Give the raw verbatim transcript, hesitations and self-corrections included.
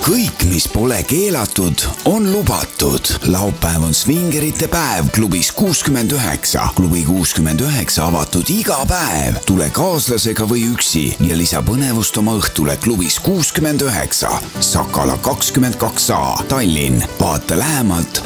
kõik, mis pole keelatud, on lubatud. Laupäev on svingerite päev klubis kuuskümmend üheksa. Klubi kuuskümmend üheksa avatud iga päev. Tule kaaslasega või üksi ja lisa põnevust oma õhtule klubis kuuskümmend üheksa. Sakala kakskümmend kaks A, Tallinn. Vaata lähemalt